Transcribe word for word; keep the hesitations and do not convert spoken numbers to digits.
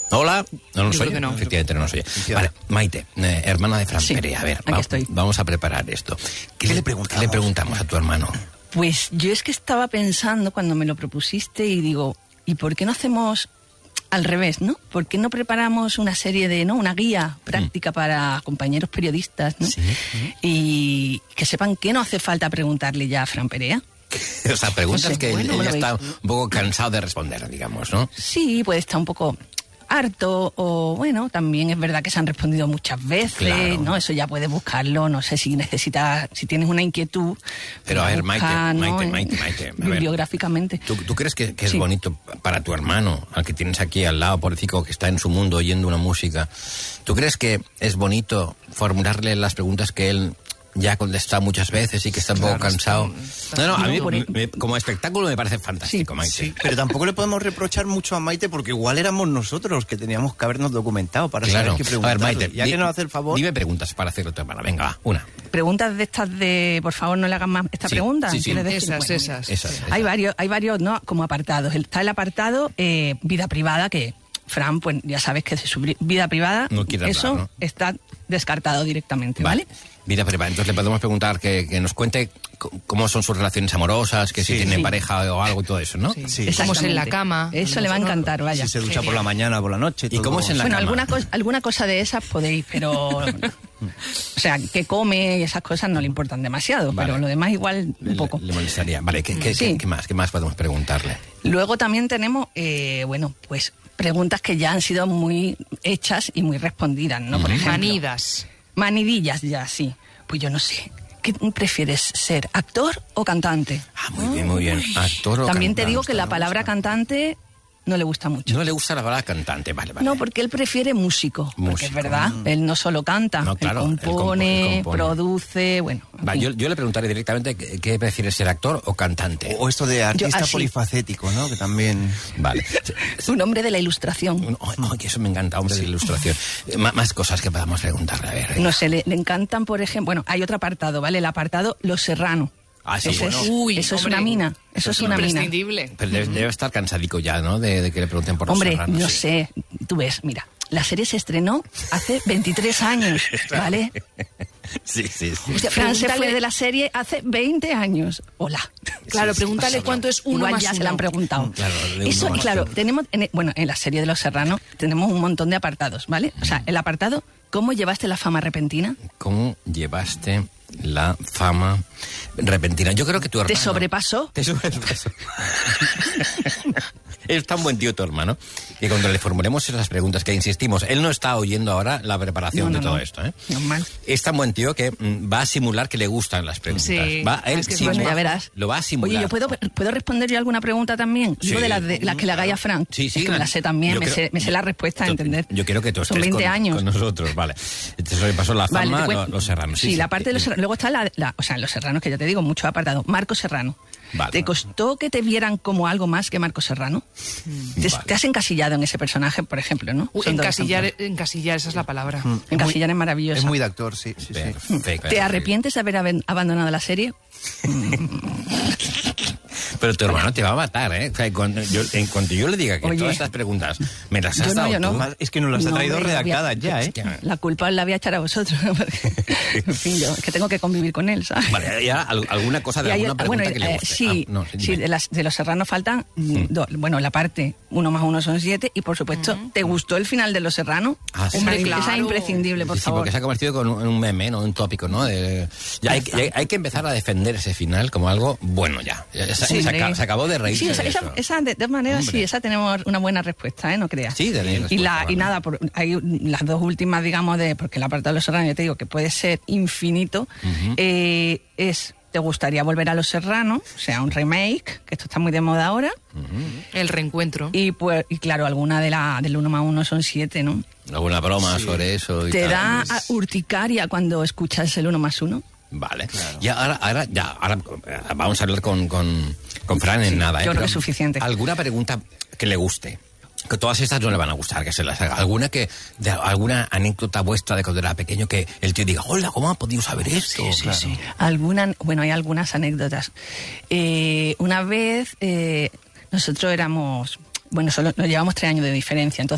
Hola, no nos Yo creo oye, que no. efectivamente no nos oye. Vale, Maite, eh, hermana de Fran Sí, Perea, a ver, aquí va- estoy. vamos a preparar esto. ¿Qué, ¿Qué le, le preguntamos? ¿Qué le preguntamos a tu hermano? Pues yo es que estaba pensando cuando me lo propusiste y digo, ¿y por qué no hacemos al revés, no? ¿Por qué no preparamos una serie de, ¿no? Una guía práctica mm. para compañeros periodistas, ¿no? Sí. Y que sepan que no hace falta preguntarle ya a Fran Perea. O sea, preguntas No sé, que bueno, él ya lo está veis. un poco cansado de responder, digamos, ¿no? Sí, puede estar un poco harto o, bueno, también es verdad que se han respondido muchas veces, Claro. ¿no? Eso ya puedes buscarlo, no sé si necesitas, si tienes una inquietud. Pero a ver, Maite, busca, ¿no? Maite, En- Maite, Maite, a ver. bibliográficamente. ¿Tú, tú crees que, que es Sí. bonito para tu hermano, al que tienes aquí al lado, pobrecito, que está en su mundo oyendo una música? ¿Tú crees que es bonito formularle las preguntas que él ya ha contestado muchas veces y que está un poco Claro, cansado? está- No, no, a mí por ahí. me- como espectáculo me parece fantástico, Sí, Maite. Sí, pero tampoco le podemos reprochar mucho a Maite porque igual éramos nosotros los que teníamos que habernos documentado para Claro. saber qué A ver, preguntarle. Maite, ya di- que nos hace el favor... Dime preguntas para hacerlo a tu hermana. Venga, va, una. Preguntas de estas de, por favor, no le hagan más esta Sí, pregunta. sí, sí. ¿Quieres decir? Esas, Bueno, esas. Esas, esas. Hay varios, hay varios, ¿no? Como apartados. Está el apartado eh, vida privada, que Fran, pues ya sabes que de su bri- vida privada, No quiere eso hablar, ¿no? está descartado directamente, ¿vale? Vida privada. Entonces le podemos preguntar que, que nos cuente c- cómo son sus relaciones amorosas, que si Sí. tiene Sí. pareja o algo y todo eso, ¿no? Sí. Sí. Cómo es en la Exactamente. cama. Eso le va a encantar, vaya. Si se ducha por la mañana, por la noche... ¿Y todo- cómo es en la Bueno, cama? alguna, cos- alguna cosa de esas podéis, pero... o sea, que come y esas cosas no le importan demasiado, Vale. pero lo demás igual Le, un poco. le molestaría. Vale, ¿qué, qué, Sí. qué- qué más? ¿Qué más podemos preguntarle? Luego también tenemos, eh, bueno, pues preguntas que ya han sido muy hechas y muy respondidas, ¿no? Por ejemplo, Manidas. manidillas ya, sí. Pues yo no sé. ¿Qué prefieres ser, actor o cantante? Ah, muy bien, muy bien. Actor o También te cantante. digo que la Me palabra gusta. cantante no le gusta mucho. No le gusta la palabra cantante, vale, vale. No, porque él prefiere músico. Porque Músico. es verdad, él no solo canta, No, claro, él él compo- compone, él compone. produce, bueno. en Va, fin. yo, yo le preguntaré directamente qué, qué prefiere ser actor o cantante. O esto de artista así. polifacético, ¿no? Que también... Vale. Es un hombre de la ilustración. Ay, ay, que eso me encanta, hombre, de ilustración. Eh, má- Más cosas que podamos preguntarle, a ver. venga. No sé, le, le encantan, por ejemplo, bueno, hay otro apartado, ¿vale? El apartado Los Serrano. Ah, sí, Ese bueno. es, Uy, eso es hombre, una mina, eso es una mina. Imprescindible. Pero debe, debe estar cansadico ya, ¿no? De, de que le pregunten por los Hombre, serranos, no sí. sé, tú ves, mira, la serie se estrenó hace veintitrés años, ¿vale? Sí, sí, sí. Hostia, Fran se pregúntale- fue de la serie hace veinte años. Hola. Claro, Sí, sí, pregúntale pasa, cuánto es uno Igual más ya uno. se la han preguntado. Claro, de uno Eso, más claro, uno. tenemos, en- bueno, en la serie de Los Serranos tenemos un montón de apartados, ¿vale? O sea, el apartado, ¿cómo llevaste la fama repentina? ¿Cómo llevaste la fama repentina? Yo creo que tu hermano... ¿Te sobrepasó? Te sobrepasó. Es tan buen tío tu hermano que cuando le formulemos esas preguntas que insistimos, él no está oyendo ahora la preparación No, no, de todo no. esto, ¿eh? Normal. Es tan buen tío que mm, va a simular que le gustan las preguntas. Sí, va, él es que es simula- Bueno, ya verás. Lo va a simular. Oye, ¿yo puedo, puedo responder yo alguna pregunta también? Digo Sí. de las, de, las que le hagáis a Frank. Sí, sí. Es que me las sé también, Yo me, creo- sé, me sé la respuesta, Yo- ¿entender? Yo quiero que tú Son estés veinte con, años. con nosotros, vale. Entonces pasó la Vale, fama, te lo- cuento- los serranos. Sí, la parte de los serranos. Luego está la, la- o sea, los serranos, que ya te digo, muchos apartados. Marco Serrano. Vale. ¿Te costó que te vieran como algo más que Marco Serrano? ¿Te, Vale. te has encasillado en ese personaje, por ejemplo, no? Uy, Son dos encasillar, ejemplos. encasillar, esa es la palabra. Encasillar es maravilloso. Es muy de actor, sí, sí, sí. Perfecto. ¿Te arrepientes de haber aben- abandonado la serie? Pero tu hermano te va a matar, ¿eh? O sea, cuando yo, en cuanto yo le diga que Oye. todas estas preguntas me las has Yo no, dado yo no. tú... Además, es que nos las ha No, traído hombre, la voy a- redactadas ya, ¿eh? que- La culpa os la voy a echar a vosotros. Porque, en fin, yo es que tengo que convivir con él, ¿sabes? Vale, ya al- alguna cosa de Y hay- alguna pregunta bueno, que le eh, guste. sí, Ah, no, sí, dime. de, las, de los serranos faltan, mm, do- bueno, la parte uno más uno son siete y por supuesto, ¿te gustó el final de los serranos? Ah, sí. Hombre, Hombre, esa es claro. imprescindible, por Sí, sí, favor. porque se ha convertido con un, en un meme, ¿no? Un tópico, ¿no? De- ya hay, ya hay- hay que empezar a defender ese final como algo bueno ya. Ya se, Sí, se hombre. acaba- se acabó de reírse Sí, esa, de esa, eso. esa, de todas maneras, Hombre. sí, esa tenemos una buena respuesta, ¿eh? No creas. Sí, tenéis y, la, respuesta, y vale. nada, por, hay las dos últimas, digamos, de porque el apartado de los serranos, ya te digo, que puede ser infinito, eh, es, ¿te gustaría volver a Los Serranos? O sea, un remake, que esto está muy de moda ahora. El reencuentro. Y pues, y claro, alguna de la del uno más uno son siete, ¿no? ¿Alguna broma sobre eso? Y ¿Te tal? da a- urticaria cuando escuchas el uno más uno? Vale. Y ahora, ahora, ya, ahora eh, vamos a hablar con, con, con Fran en nada. ¿eh? yo creo Pero que es suficiente. ¿Alguna pregunta que le guste? Que todas estas no le van a gustar, que se las haga. ¿Alguna que, de alguna anécdota vuestra de cuando era pequeño que el tío diga, hola, ¿cómo ha podido saber esto? Sí, sí, sí. Alguna, bueno, hay algunas anécdotas. Eh, una vez eh, nosotros éramos, bueno, solo nos llevamos tres años de diferencia, entonces